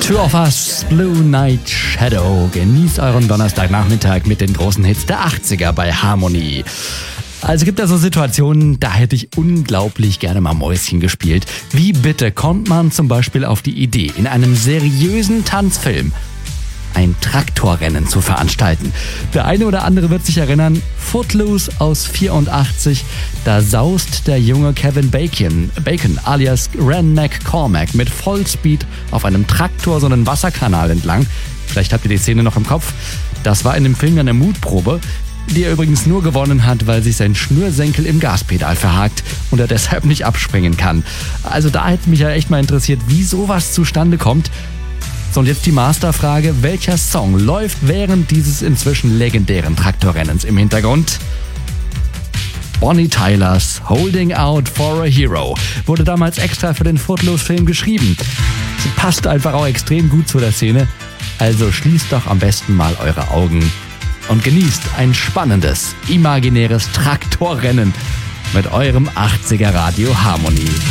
Two of Us, Blue Night Shadow. Genießt euren Donnerstagnachmittag mit den großen Hits der 80er bei Harmony. Also gibt es so Situationen, da hätte ich unglaublich gerne mal Mäuschen gespielt. Wie bitte kommt man zum Beispiel auf die Idee, in einem seriösen Tanzfilm ein Traktorrennen zu veranstalten? Der eine oder andere wird sich erinnern, Footloose aus 84, da saust der junge Kevin Bacon alias Redneck Cormac mit Vollspeed auf einem Traktor so einen Wasserkanal entlang. Vielleicht habt ihr die Szene noch im Kopf. Das war in dem Film eine Mutprobe, die er übrigens nur gewonnen hat, weil sich sein Schnürsenkel im Gaspedal verhakt und er deshalb nicht abspringen kann. Also da hätte mich ja echt mal interessiert, wie sowas zustande kommt. So, und jetzt die Masterfrage: Welcher Song läuft während dieses inzwischen legendären Traktorrennens im Hintergrund? Bonnie Tylers Holding Out for a Hero wurde damals extra für den Footloose-Film geschrieben. Sie passt einfach auch extrem gut zu der Szene. Also schließt doch am besten mal eure Augen und genießt ein spannendes, imaginäres Traktorrennen mit eurem 80er Radio Harmony.